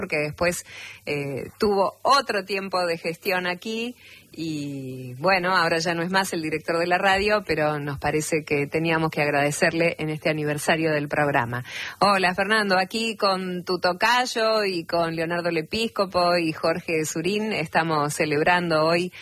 porque después tuvo otro tiempo de gestión aquí y bueno, ahora ya no es más el director de la radio, pero nos parece que teníamos que agradecerle en este aniversario del programa. Hola Fernando, aquí con tu tocayo y con Leonardo Lepíscopo y Jorge Surín estamos celebrando hoy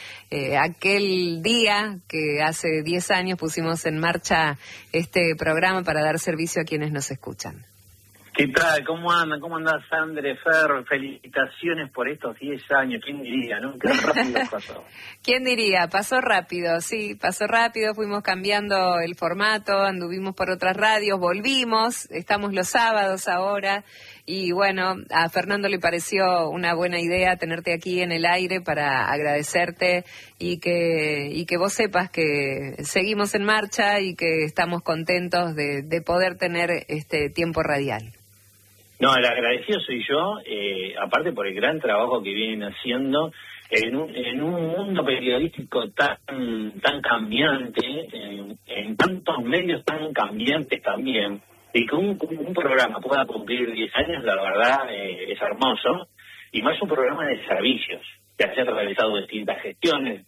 aquel día que hace 10 años pusimos en marcha este programa para dar servicio a quienes nos escuchan. ¿Qué tal? ¿Cómo andan? ¿Cómo andás, Sandre, Fer? Felicitaciones por estos 10 años. ¿Quién diría, no? Qué rápido pasó. ¿Quién diría? Pasó rápido, sí, pasó rápido. Fuimos cambiando el formato, anduvimos por otras radios, volvimos, estamos los sábados ahora. Y bueno, a Fernando le pareció una buena idea tenerte aquí en el aire para agradecerte y que vos sepas que seguimos en marcha y que estamos contentos de poder tener este tiempo radial. No, el agradecido soy yo, aparte por el gran trabajo que vienen haciendo en un mundo periodístico tan cambiante, en tantos medios tan cambiantes también, y que un programa pueda cumplir 10 años, la verdad es hermoso, y más un programa de servicios, que se han realizado distintas gestiones.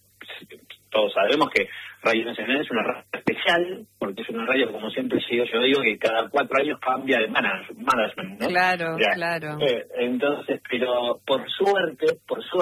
Todos sabemos que Radio Nacional es una radio especial, porque es una radio, como siempre yo digo, que cada 4 años cambia de management, ¿no? Claro, ya, claro. Entonces, pero por suerte,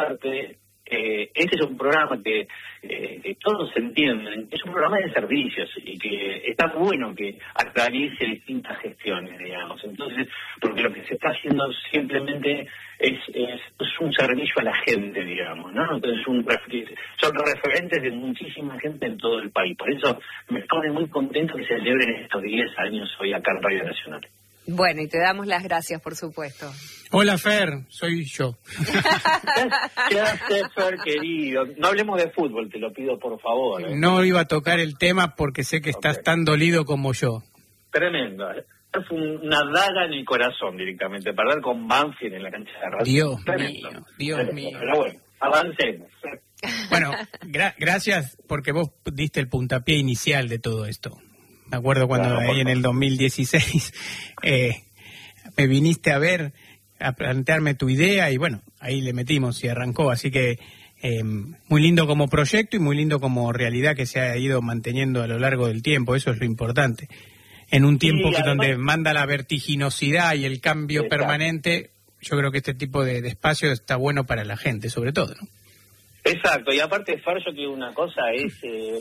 este es un programa que todos entienden, es un programa de servicios y que está bueno que atraviese distintas gestiones, digamos. Entonces, porque lo que se está haciendo simplemente es un servicio a la gente, digamos, ¿no? Entonces, son referentes de muchísima gente en todo el país. Por eso me pone muy contento que se celebren estos 10 años hoy acá en Radio Nacional. Bueno, y te damos las gracias, por supuesto. Hola, Fer, soy yo. ¿Qué haces, Fer, querido? No hablemos de fútbol, te lo pido, por favor. No iba a tocar el tema porque sé que estás tan dolido como yo. Tremendo. Es una daga en el corazón directamente, perder con Banfield en la cancha de radio. Dios mío. Pero bueno, avancemos. Bueno, gracias porque vos diste el puntapié inicial de todo esto. Me acuerdo cuando ahí en el 2016 me viniste a ver, a plantearme tu idea y bueno, ahí le metimos y arrancó. Así que muy lindo como proyecto y muy lindo como realidad que se ha ido manteniendo a lo largo del tiempo. Eso es lo importante. En un tiempo que además, donde manda la vertiginosidad y el cambio permanente, yo creo que este tipo de espacio está bueno para la gente, sobre todo, ¿no? Exacto, y aparte, Fer, yo que una cosa es...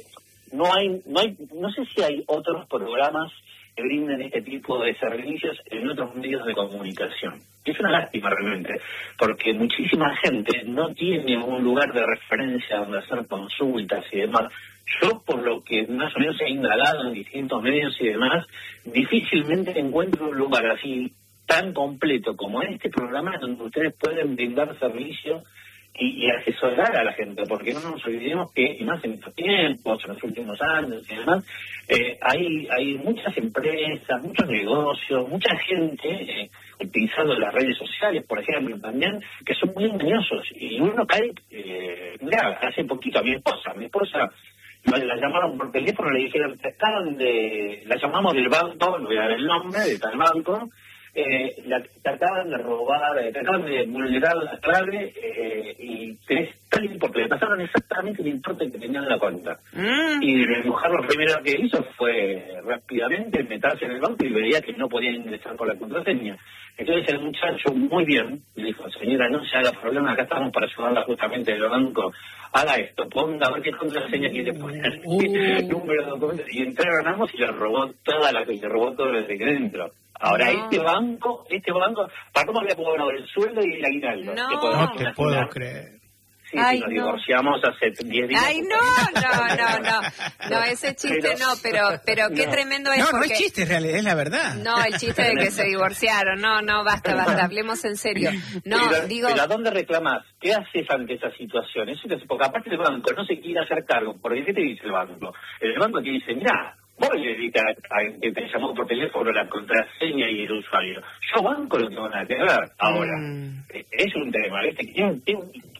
No sé si hay otros programas que brinden este tipo de servicios en otros medios de comunicación. Es una lástima realmente, porque muchísima gente no tiene un lugar de referencia donde hacer consultas y demás. Yo, por lo que más o menos he indagado en distintos medios y demás, difícilmente encuentro un lugar así tan completo como este programa donde ustedes pueden brindar servicios y asesorar a la gente, porque no nos olvidemos que, y más en estos tiempos, en los últimos años y demás, hay muchas empresas, muchos negocios, mucha gente utilizando las redes sociales, por ejemplo, también, que son muy engañosos, y uno cae, mira, hace poquito a mi esposa la llamaron por teléfono, le dijeron, la llamamos del banco, no voy a dar el nombre de tal banco, trataban de robar, trataban de vulnerar la clave y tal importe, le pasaron exactamente el importe que tenían en la cuenta. Y la mujer lo primero que hizo fue rápidamente meterse en el banco y veía que no podía ingresar por la contraseña. Entonces el muchacho, muy bien, le dijo, señora, no se haga problema, acá estamos para ayudarla justamente del banco, haga esto, ponga a ver qué contraseña quiere poner, número de documentos, y entraron ambos y le robó todo lo que dentro. Ahora, este banco, ¿para cómo había cobrado el sueldo y el aguinaldo? No te puedo creer. Sí, ay, nos divorciamos hace 10 días. Ay, no, ese chiste no, pero qué tremendo es. No es chiste, es la verdad. No, el chiste de que se divorciaron, no, basta, hablemos en serio. No, pero ¿a dónde reclamás? ¿Qué haces ante esa situación? Porque aparte el banco no se quiere hacer cargo, porque ¿qué te dice el banco? El banco te dice, mirá, vos le dices a que te llamó por teléfono la contraseña y el usuario. Yo banco lo que van a tener. Ahora, es un tema, ¿viste?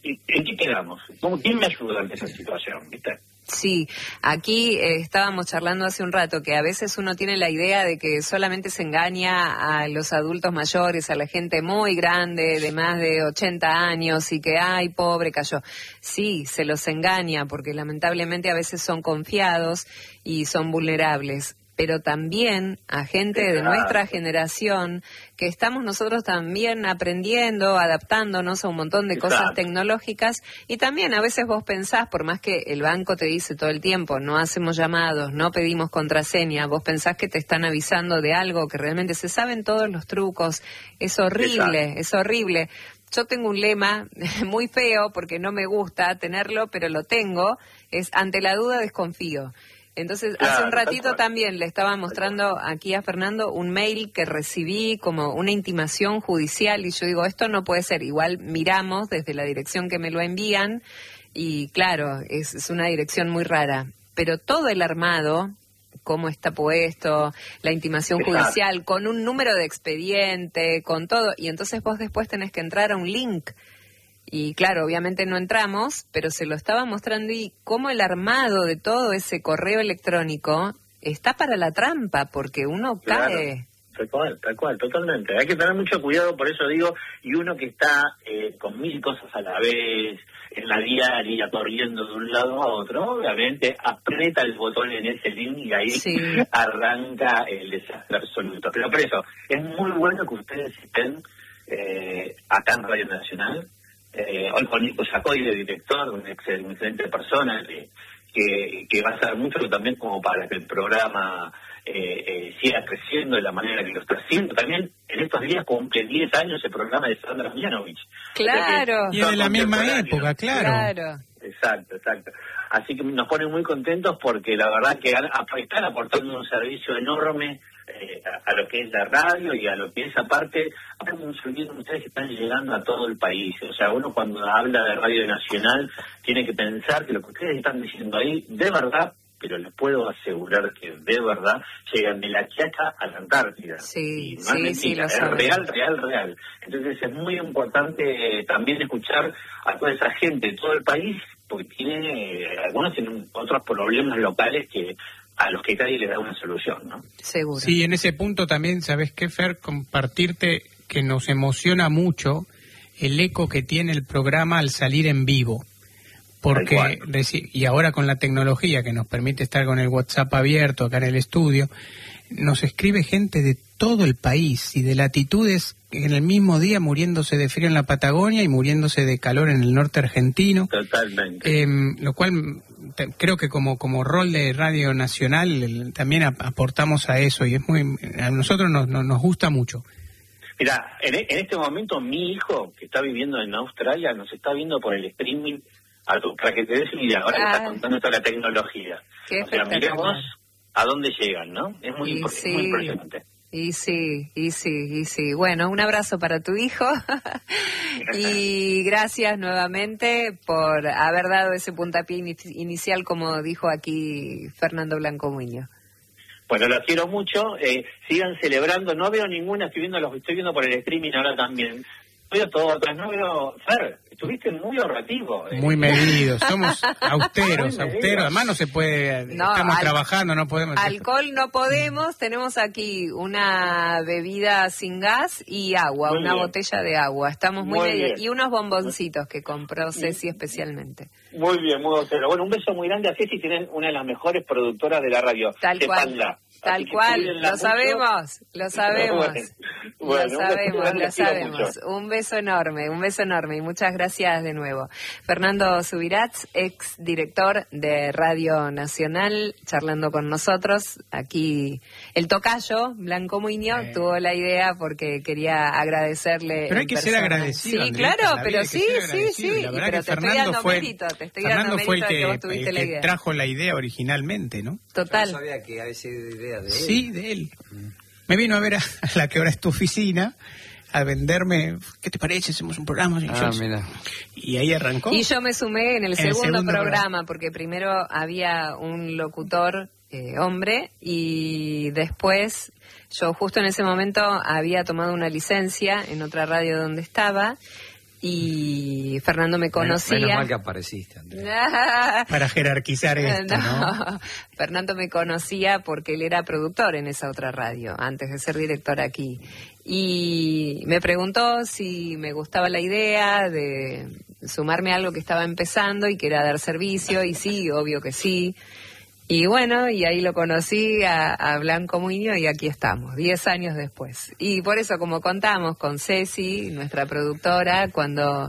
¿En qué quedamos? ¿Quién me ayuda en esa situación? ¿Viste? Sí, aquí estábamos charlando hace un rato que a veces uno tiene la idea de que solamente se engaña a los adultos mayores, a la gente muy grande, de más de 80 años y que, ay, pobre, cayó. Sí, se los engaña porque lamentablemente a veces son confiados y son vulnerables. Pero también a gente de nuestra generación que estamos nosotros también aprendiendo, adaptándonos a un montón de cosas tecnológicas y también a veces vos pensás, por más que el banco te dice todo el tiempo, no hacemos llamados, no pedimos contraseña, vos pensás que te están avisando de algo que realmente se saben todos los trucos, es horrible, es horrible. Yo tengo un lema muy feo porque no me gusta tenerlo, pero lo tengo, es ante la duda desconfío. Entonces, hace un ratito también le estaba mostrando aquí a Fernando un mail que recibí como una intimación judicial y yo digo, esto no puede ser. Igual miramos desde la dirección que me lo envían y claro, es una dirección muy rara. Pero todo el armado, cómo está puesto, la intimación judicial, con un número de expediente, con todo, y entonces vos después tenés que entrar a un link. Y claro, obviamente no entramos, pero se lo estaba mostrando y cómo el armado de todo ese correo electrónico está para la trampa, porque uno cae. Tal cual, totalmente. Hay que tener mucho cuidado, por eso digo, y uno que está con 1000 cosas a la vez, en la diaria, corriendo de un lado a otro, obviamente aprieta el botón en ese link y ahí arranca el desastre absoluto. Pero por eso, es muy bueno que ustedes estén acá en Radio Nacional. Hoy con Nico Yacoy de director, una excelente persona que va a hacer mucho también como para que el programa siga creciendo de la manera que lo está haciendo. También en estos días cumple 10 años el programa de Sandra Mianovich. Claro. Y es de la misma época, claro. Exacto. Así que nos ponen muy contentos porque la verdad que están aportando un servicio enorme a lo que es la radio y a lo que es aparte, ustedes que están llegando a todo el país. O sea, uno cuando habla de Radio Nacional tiene que pensar que lo que ustedes están diciendo ahí, de verdad, pero les puedo asegurar que de verdad llegan de la Quiaca a la Antártida. Sí, y no es mentira, es real. Entonces es muy importante también escuchar a toda esa gente de todo el país, porque algunos tienen otros problemas locales a los que nadie le da una solución, ¿no? Seguro. Sí, en ese punto también, ¿sabes qué, Fer? Compartirte que nos emociona mucho el eco que tiene el programa al salir en vivo. Porque, y ahora con la tecnología que nos permite estar con el WhatsApp abierto acá en el estudio, nos escribe gente de todo el país y de latitudes en el mismo día, muriéndose de frío en la Patagonia y muriéndose de calor en el norte argentino. Totalmente. Lo cual creo que como rol de Radio Nacional también aportamos a eso y a nosotros nos gusta mucho. Mira, en este momento mi hijo, que está viviendo en Australia, nos está viendo por el streaming, para que te des una idea, ahora que está contando toda la tecnología. O sea, miremos a dónde llegan, ¿no? Es muy impresionante. Y sí. Bueno, un abrazo para tu hijo y gracias nuevamente por haber dado ese puntapié inicial, como dijo aquí Fernando Blanco Muñoz. Bueno, los quiero mucho, sigan celebrando, no veo ninguna, estoy viendo por el streaming ahora también. Veo todo atrás, no veo. Fer, estuviste muy ahorrativo. Muy medidos, somos austeros, además no se puede, estamos trabajando, no podemos. Alcohol no podemos, tenemos aquí una bebida sin gas y agua, una botella de agua, estamos muy medidos, y unos bomboncitos que compró Ceci especialmente. Muy bien, muy austero. Bueno, un beso muy grande a Ceci, tienen una de las mejores productoras de la radio. Tal cual, lo sabemos. Bueno, lo sabemos. Un beso enorme y muchas gracias de nuevo. Fernando Subirats, ex director de Radio Nacional, charlando con nosotros. Aquí el tocayo, Blanco Muñoz, tuvo la idea porque quería agradecerle. Pero hay que ser agradecido. Sí, claro, pero sí. La verdad pero que Fernando fue el que trajo la idea originalmente, ¿no? Total. Yo no sabía que había sido idea de él. Sí, de él. Me vino a ver a la que ahora es tu oficina a venderme, ¿qué te parece? Hacemos un programa. Mira. Y ahí arrancó. Y yo me sumé en el segundo programa, porque primero había un locutor hombre y después yo justo en ese momento había tomado una licencia en otra radio donde estaba Y Fernando me conocía. Menos mal que apareciste, Andrea. Para jerarquizar esto, ¿no? Fernando me conocía porque él era productor en esa otra radio, antes de ser director aquí. Y me preguntó si me gustaba la idea de sumarme a algo que estaba empezando y que era dar servicio, y sí, obvio que sí. Y bueno, y ahí lo conocí a Blanco Muñoz y aquí estamos, 10 años después. Y por eso, como contamos con Ceci, nuestra productora, cuando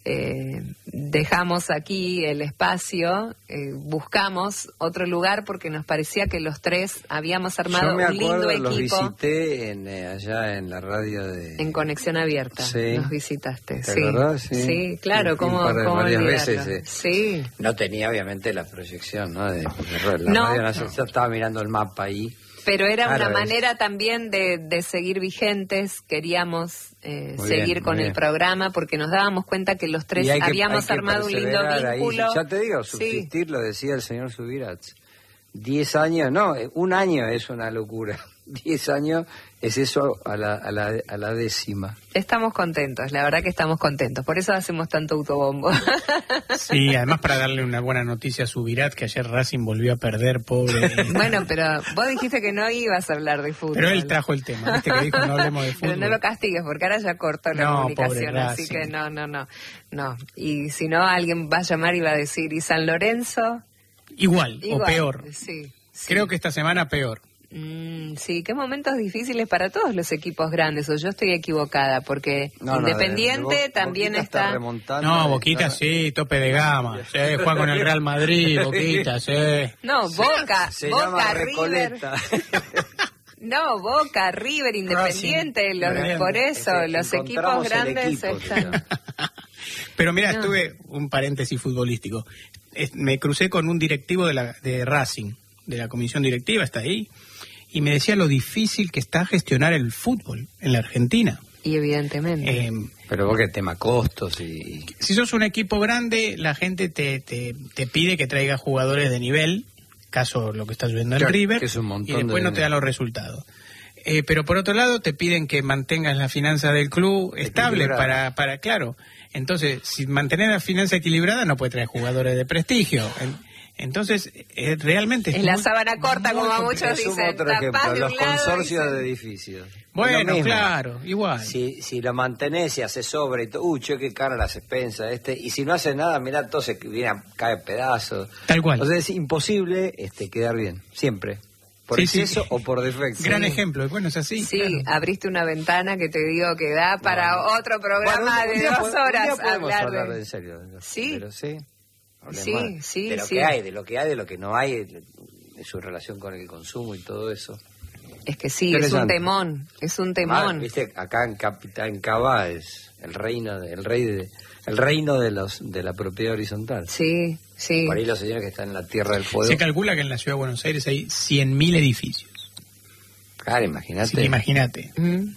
dejamos aquí el espacio, buscamos otro lugar porque nos parecía que los tres habíamos armado un lindo equipo. Los visité allá en la radio en Conexión Abierta. Sí. Nos visitaste. ¿Te acordás? Sí, claro, Sí, ¿cómo varias olvidarlo? veces. Sí. No tenía obviamente la proyección, ¿no? La No. radio nacional, yo estaba mirando el mapa ahí. Pero era Claro, una manera también de seguir vigentes, queríamos seguir con el programa porque nos dábamos cuenta que los tres habíamos armado un lindo vínculo. Ahí. Ya te digo, subsistir, lo decía el señor Subirats. 10 años, no, un año es una locura. 10 años es eso a la décima. Estamos contentos, la verdad que estamos contentos, por eso hacemos tanto autobombo. Sí, además para darle una buena noticia a Subirat, que ayer Racing volvió a perder, pobre. Bueno, pero vos dijiste que no ibas a hablar de fútbol. Pero él trajo el tema, viste que dijo no hablemos de fútbol. Pero no lo castigues, porque ahora ya cortó la comunicación, pobre así Racing. que no. Y si no, alguien va a llamar y va a decir, ¿y San Lorenzo? Igual, o peor. Sí. Creo que esta semana peor. Sí, qué momentos difíciles para todos los equipos grandes, o yo estoy equivocada, porque Independiente también está... No, Boquita sí, tope de gama. Sí, juega con el Real Madrid, Boquita, sí. No, Boca, Se Boca, llama River. Recoleta. No, Boca, River, Independiente, por eso, los equipos grandes están... Pero mira, estuve, un paréntesis futbolístico, me crucé con un directivo de Racing, de la comisión directiva, está ahí, y me decía lo difícil que está gestionar el fútbol en la Argentina. Y evidentemente. Pero porque tema costos y... Si sos un equipo grande, la gente te pide que traiga jugadores de nivel, caso lo que está sucediendo en River, que es un montón y después no te da los resultados. Pero por otro lado te piden que mantengas la finanza del club estable para claro. Entonces, si mantener la finanza equilibrada no puede traer jugadores de prestigio. Entonces, realmente... Es la sábana corta, como muchos dicen. Otro ejemplo, los consorcios de edificios. Bueno, claro, igual. Si lo mantenés y haces sobre y todo, che, qué cara las expensas, y si no haces nada, mirá, todo cae pedazos. Tal cual. O sea, es imposible quedar bien, siempre. Por exceso o por defecto. Gran ejemplo, bueno, es así. Sí, claro. Abriste una ventana que te digo que da para otro programa de 2 horas. Hablar en serio. Sí. Pero sí. Sí, de lo que hay, de lo que hay, de lo que no hay, de su relación con el consumo y todo eso. Es que sí, es un temón, Viste, acá en Capitán Cava es el reino de la propiedad horizontal. Sí. Por ahí los señores que están en la Tierra del Fuego. Se calcula que en la ciudad de Buenos Aires hay 100.000 edificios. Claro, imagínate. Sí, imagínate.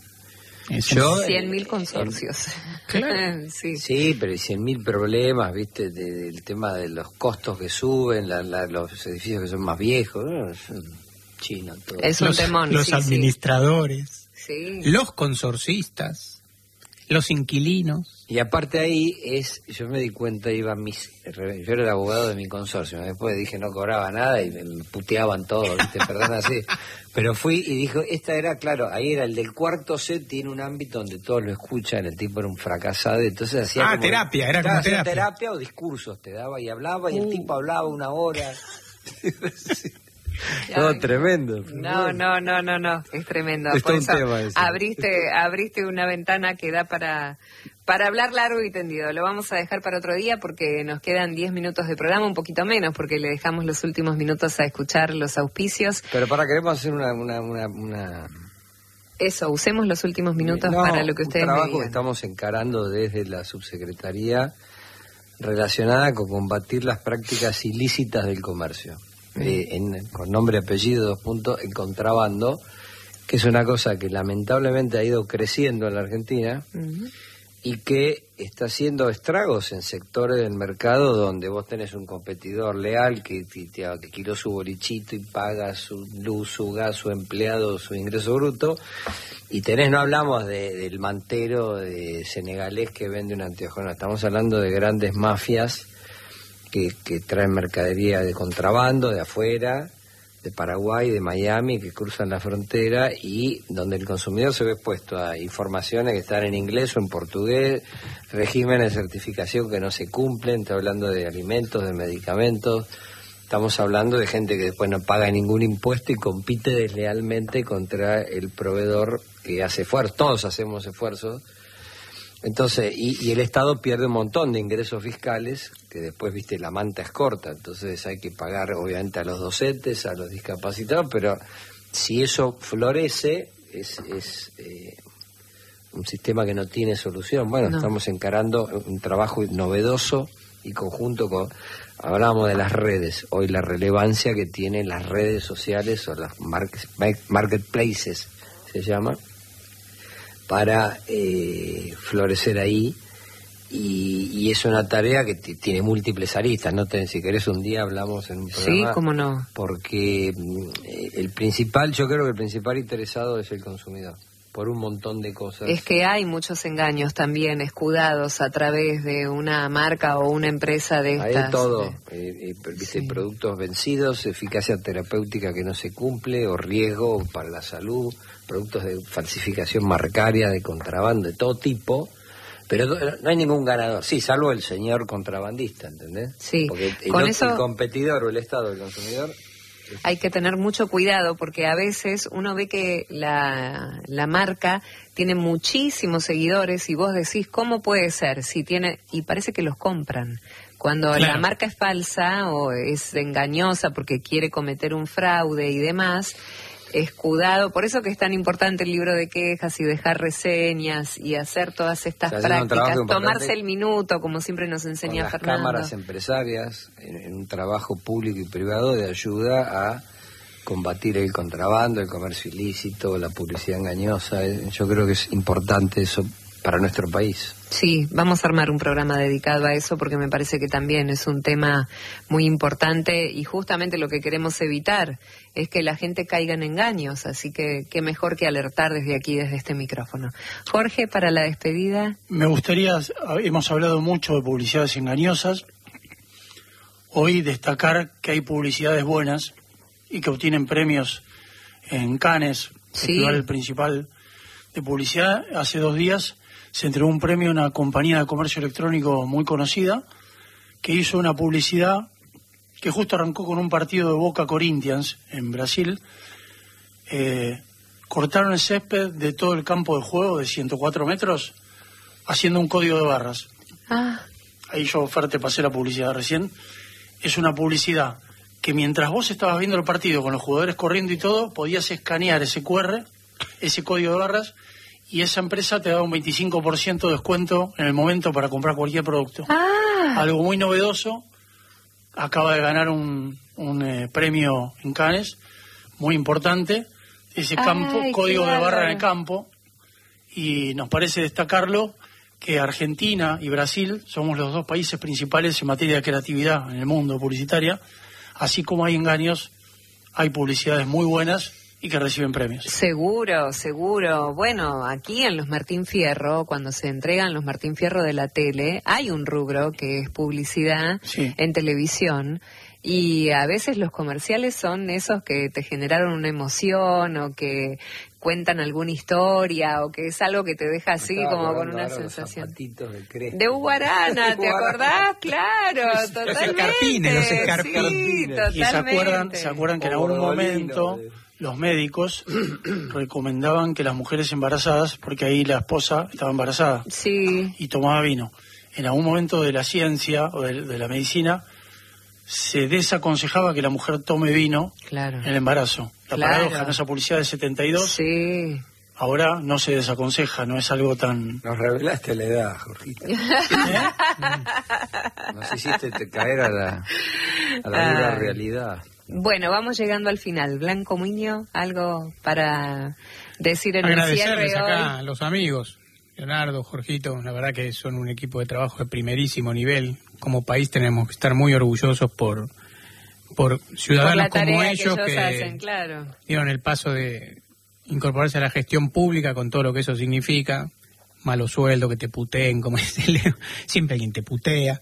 100.000 consorcios. Claro. Sí, pero hay 100.000 problemas, viste, del tema de los costos que suben, los edificios que son más viejos, ¿no? Es chino todo. Es un temón. Los administradores, sí. Los consorcistas, los inquilinos. Y aparte ahí yo me di cuenta, yo era el abogado de mi consorcio, después dije no cobraba nada y me puteaban todo, ¿viste? Perdón así. Pero fui y dijo, ahí era el del cuarto C, tiene un ámbito donde todos lo escuchan, el tipo era un fracasado, entonces hacía terapia, era como terapia o discursos, te daba y hablaba, y el tipo hablaba 1 hora. Todo tremendo. No, es tremendo. Es por un eso tema ese. abriste una ventana que da para hablar largo y tendido. Lo vamos a dejar para otro día porque nos quedan 10 minutos de programa, un poquito menos, porque le dejamos los últimos minutos a escuchar los auspicios. Pero queremos hacer Eso, usemos los últimos minutos para lo que ustedes me digan. Un trabajo digan. que estamos encarando desde la subsecretaría relacionada con combatir las prácticas ilícitas del comercio. Con nombre, apellido, el contrabando, que es una cosa que lamentablemente ha ido creciendo en la Argentina. y que está haciendo estragos en sectores del mercado donde vos tenés un competidor leal que alquiló su bolichito y paga su luz, su gas, su empleado, su ingreso bruto, y no hablamos del mantero de senegalés que vende un anteojo, no, estamos hablando de grandes mafias que traen mercadería de contrabando de afuera, de Paraguay, de Miami, que cruzan la frontera y donde el consumidor se ve expuesto a informaciones que están en inglés o en portugués, regímenes de certificación que no se cumplen, está hablando de alimentos, de medicamentos, estamos hablando de gente que después no paga ningún impuesto y compite deslealmente contra el proveedor que hace esfuerzo, todos hacemos esfuerzos. Entonces, y el Estado pierde un montón de ingresos fiscales, que después, viste, la manta es corta, entonces hay que pagar obviamente a los docentes, a los discapacitados, pero si eso florece, es un sistema que no tiene solución. Bueno, estamos encarando un trabajo novedoso y conjunto con... Hablábamos de las redes, hoy la relevancia que tienen las redes sociales o las marketplaces, se llama, para florecer ahí, y es una tarea que tiene múltiples aristas, ¿no? Si querés un día hablamos en un programa. Sí, cómo no. Porque yo creo que el principal interesado es el consumidor, por un montón de cosas. Es que hay muchos engaños también escudados a través de una marca o una empresa de estas. Hay todo, ¿viste? Sí. Productos vencidos, eficacia terapéutica que no se cumple, o riesgo para la salud, productos de falsificación marcaria, de contrabando, de todo tipo, pero no hay ningún ganador, sí, salvo el señor contrabandista, ¿entendés? Sí. Porque el competidor o el Estado, el consumidor... Hay que tener mucho cuidado porque a veces uno ve que la marca tiene muchísimos seguidores y vos decís, ¿cómo puede ser? Si tiene, y parece que los compran. Cuando la marca es falsa o es engañosa porque quiere cometer un fraude y demás, escudado, por eso que es tan importante el libro de quejas y dejar reseñas y hacer todas estas prácticas, tomarse el minuto, como siempre nos enseña las Fernando. Cámaras empresarias, en un trabajo público y privado de ayuda a combatir el contrabando, el comercio ilícito, la publicidad engañosa. Yo creo que es importante eso para nuestro país. Sí, vamos a armar un programa dedicado a eso porque me parece que también es un tema muy importante y justamente lo que queremos evitar es que la gente caiga en engaños, así que qué mejor que alertar desde aquí, desde este micrófono. Jorge, para la despedida. Me gustaría, hemos hablado mucho de publicidades engañosas, hoy destacar que hay publicidades buenas y que obtienen premios en Cannes, festival principal de publicidad. Hace 2 días se entregó un premio a una compañía de comercio electrónico muy conocida que hizo una publicidad que justo arrancó con un partido de Boca Corinthians en Brasil. Cortaron el césped de todo el campo de juego de 104 metros haciendo un código de barras. Ahí yo, Fer, te pasé la publicidad recién. Es una publicidad que mientras vos estabas viendo el partido con los jugadores corriendo y todo, podías escanear ese QR, ese código de barras, y esa empresa te da un 25% de descuento en el momento para comprar cualquier producto. Algo muy novedoso. Acaba de ganar un premio en Cannes, muy importante. Ese campo, código de barra en el campo. Y nos parece destacarlo que Argentina y Brasil somos los 2 países principales en materia de creatividad en el mundo publicitaria. Así como hay engaños, hay publicidades muy buenas y que reciben premios. Seguro, seguro. Bueno, aquí en los Martín Fierro, cuando se entregan los Martín Fierro de la tele, hay un rubro que es publicidad en televisión, y a veces los comerciales son esos que te generaron una emoción o que cuentan alguna historia o que es algo que te deja así como con una sensación. De Uguarana, ¿te acordás? Claro, totalmente. Los escarpines. Sí, totalmente. ¿Se acuerdan que en algún momento los médicos recomendaban que las mujeres embarazadas, porque ahí la esposa estaba embarazada y tomaba vino? En algún momento de la ciencia o de la medicina se desaconsejaba que la mujer tome vino en el embarazo. La paradoja en esa publicidad de 72, ahora no se desaconseja, no es algo tan... Nos revelaste la edad, Jorgito. Nos hiciste caer a la dura realidad. Bueno, vamos llegando al final. Blanco Muñoz, algo para decir en el cierre hoy. Acá a los amigos Leonardo, Jorgito, la verdad que son un equipo de trabajo de primerísimo nivel. Como país tenemos que estar muy orgullosos por ciudadanos como ellos que hacen, claro, dieron el paso de incorporarse a la gestión pública con todo lo que eso significa. Malo sueldo, que te puteen, como dice Leo, siempre alguien te putea.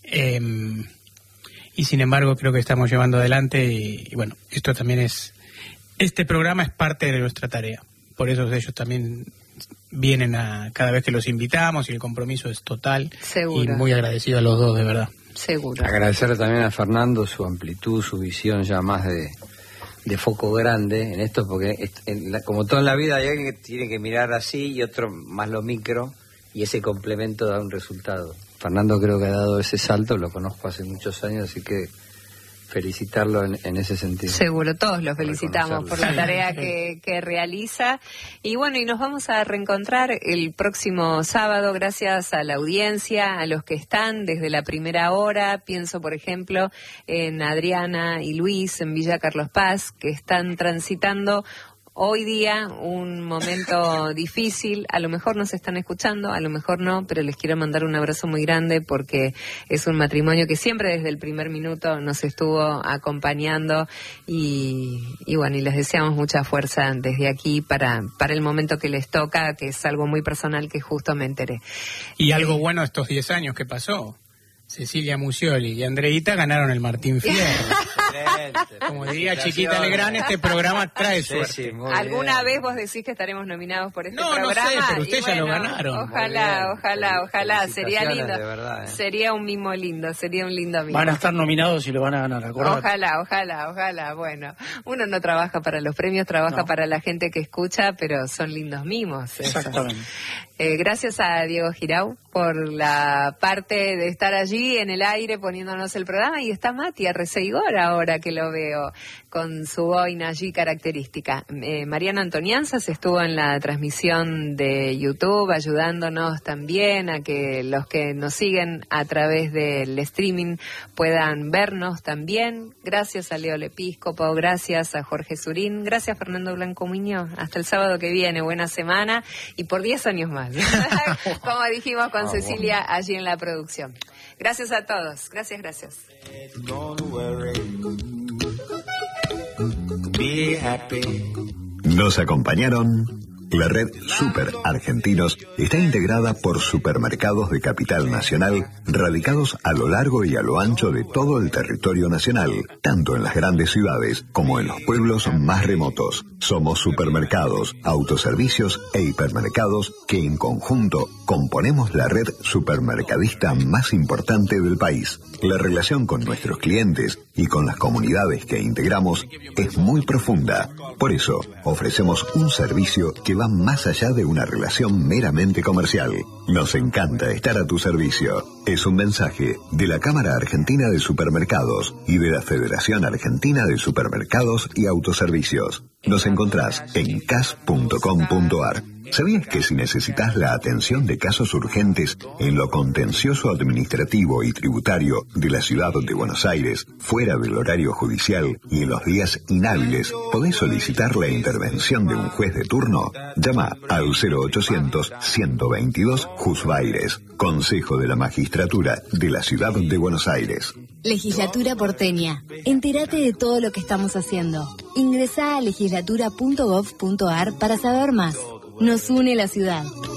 Y sin embargo creo que estamos llevando adelante y bueno, esto también este programa es parte de nuestra tarea. Por eso ellos también vienen cada vez que los invitamos y el compromiso es total. Seguro. Y muy agradecido a los dos, de verdad. Seguro. Agradecerle también a Fernando su amplitud, su visión ya más de foco grande en esto, porque como todo en la vida hay alguien que tiene que mirar así y otro más lo micro, y ese complemento da un resultado. Fernando creo que ha dado ese salto, lo conozco hace muchos años, así que felicitarlo en ese sentido. Seguro, todos lo felicitamos por la tarea que realiza. Y bueno, y nos vamos a reencontrar el próximo sábado, gracias a la audiencia, a los que están desde la primera hora. Pienso, por ejemplo, en Adriana y Luis en Villa Carlos Paz, que están transitando hoy día un momento difícil. A lo mejor nos están escuchando, a lo mejor no, pero les quiero mandar un abrazo muy grande porque es un matrimonio que siempre desde el primer minuto nos estuvo acompañando y bueno, y les deseamos mucha fuerza desde aquí para el momento que les toca, que es algo muy personal que justo me enteré. Y algo bueno estos 10 años que pasó. Cecilia Musioli y Andreita ganaron el Martín Fierro. Como diría Chiquita Legrand, este programa trae suerte. Sí, ¿Alguna vez vos decís que estaremos nominados por este programa? No sé, pero ustedes ya lo ganaron. Ojalá. Sería lindo. Verdad, Sería un mimo lindo, sería un lindo mimo. Van a estar nominados y lo van a ganar, acordate. Ojalá. Bueno, uno no trabaja para los premios, trabaja para la gente que escucha, pero son lindos mimos. Exactamente. Gracias a Diego Girau por la parte de estar allí en el aire poniéndonos el programa, y está Mati Arreceigor ahora que lo veo con su boina allí característica. Mariana Antonianzas estuvo en la transmisión de YouTube ayudándonos también a que los que nos siguen a través del streaming puedan vernos también. Gracias a Leo Lepíscopo, gracias a Jorge Surín, gracias a Fernando Blanco Muñoz. Hasta el sábado que viene, buena semana y por 10 años más. Como dijimos con Cecilia allí en la producción. Gracias a todos. Gracias. Nos acompañaron. La red Super Argentinos está integrada por supermercados de capital nacional radicados a lo largo y a lo ancho de todo el territorio nacional, tanto en las grandes ciudades como en los pueblos más remotos. Somos supermercados, autoservicios e hipermercados que en conjunto componemos la red supermercadista más importante del país. La relación con nuestros clientes y con las comunidades que integramos es muy profunda. Por eso, ofrecemos un servicio que va más allá de una relación meramente comercial. Nos encanta estar a tu servicio. Es un mensaje de la Cámara Argentina de Supermercados y de la Federación Argentina de Supermercados y Autoservicios. Nos encontrás en cas.com.ar. ¿Sabías que si necesitas la atención de casos urgentes en lo contencioso administrativo y tributario de la ciudad de Buenos Aires, fuera del horario judicial y en los días inhábiles, podés solicitar la intervención de un juez de turno? Llama al 0800-122 Juzbaires, Consejo de la Magistratura de la Ciudad de Buenos Aires. Legislatura porteña. Entérate de todo lo que estamos haciendo. Ingresá a legislatura.gov.ar para saber más. Nos une la ciudad.